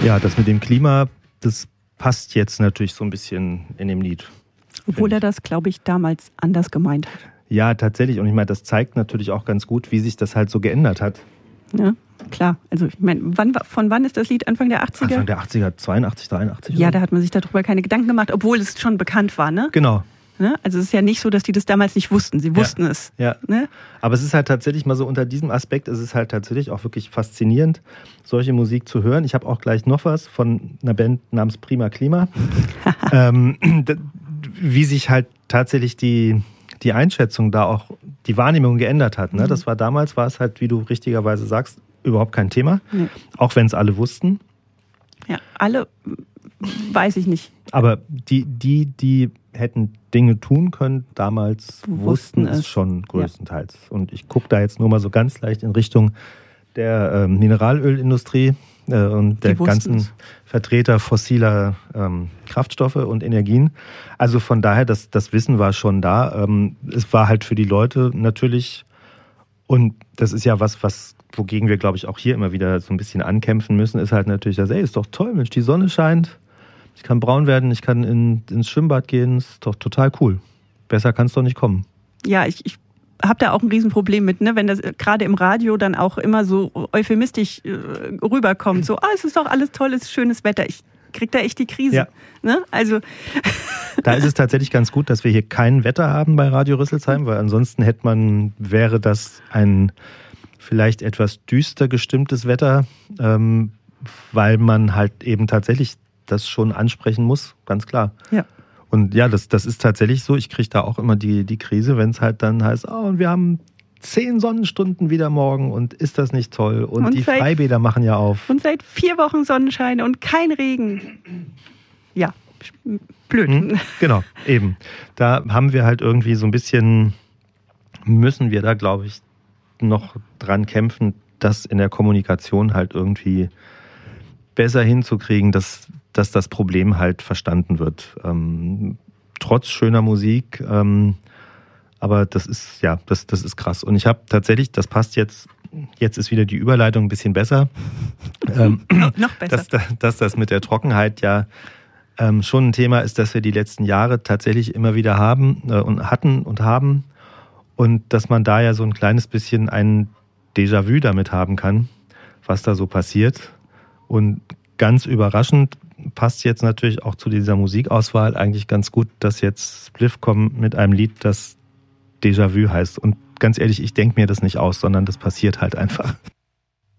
Ja, das mit dem Klima, das passt jetzt natürlich so ein bisschen in dem Lied. Obwohl er das, glaube ich, damals anders gemeint hat. Ja, tatsächlich. Und ich meine, das zeigt natürlich auch ganz gut, wie sich das halt so geändert hat. Ja, klar. Also ich meine, von wann ist das Lied? Anfang der 80er? Anfang der 80er, 82, 83. Ja, da hat man sich darüber keine Gedanken gemacht, obwohl es schon bekannt war, ne? Genau. Also es ist ja nicht so, dass die das damals nicht wussten. Sie wussten es. Ja. Ne? Aber es ist halt tatsächlich mal so unter diesem Aspekt, es ist halt tatsächlich auch wirklich faszinierend, solche Musik zu hören. Ich habe auch gleich noch was von einer Band namens Prima Klima. Wie sich halt tatsächlich die Einschätzung da auch, die Wahrnehmung geändert hat. Ne? Das war damals, war es halt, wie du richtigerweise sagst, überhaupt kein Thema. Nee. Auch wenn es alle wussten. Ja, alle weiß ich nicht. Aber die hätten Dinge tun können, damals wussten es schon größtenteils. Ja. Und ich gucke da jetzt nur mal so ganz leicht in Richtung der Mineralölindustrie und der ganzen Vertreter fossiler Kraftstoffe und Energien. Also von daher, das Wissen war schon da. Es war halt für die Leute natürlich, und das ist ja wogegen wir, glaube ich, auch hier immer wieder so ein bisschen ankämpfen müssen, ist halt natürlich, dass, ist doch toll, Mensch, die Sonne scheint, ich kann braun werden, ich kann ins Schwimmbad gehen, ist doch total cool. Besser kann es doch nicht kommen. Ja, ich habe da auch ein Riesenproblem mit, ne? Wenn das gerade im Radio dann auch immer so euphemistisch rüberkommt. So, es ist doch alles tolles, schönes Wetter. Ich kriege da echt die Krise. Ja. Ne? Also da ist es tatsächlich ganz gut, dass wir hier kein Wetter haben bei Radio Rüsselsheim, weil ansonsten wäre das ein vielleicht etwas düster gestimmtes Wetter, weil man halt eben tatsächlich das schon ansprechen muss, ganz klar. Ja. Und ja, das ist tatsächlich so. Ich kriege da auch immer die Krise, wenn es halt dann heißt, und wir haben 10 Sonnenstunden wieder morgen und ist das nicht toll? Und die Freibäder machen ja auf. Und seit 4 Wochen Sonnenschein und kein Regen. Ja, blöd. Genau, eben. Da haben wir halt irgendwie so ein bisschen, müssen wir da, glaube ich, noch dran kämpfen, das in der Kommunikation halt irgendwie besser hinzukriegen, dass das Problem halt verstanden wird. Trotz schöner Musik, aber das ist krass. Und ich habe tatsächlich, das passt jetzt ist wieder die Überleitung ein bisschen besser. Noch besser. Dass das mit der Trockenheit ja schon ein Thema ist, das wir die letzten Jahre tatsächlich immer wieder haben und hatten und haben. Und dass man da ja so ein kleines bisschen ein Déjà-vu damit haben kann, was da so passiert. Und ganz überraschend passt jetzt natürlich auch zu dieser Musikauswahl eigentlich ganz gut, dass jetzt Spliff kommt mit einem Lied, das Déjà-vu heißt. Und ganz ehrlich, ich denke mir das nicht aus, sondern das passiert halt einfach.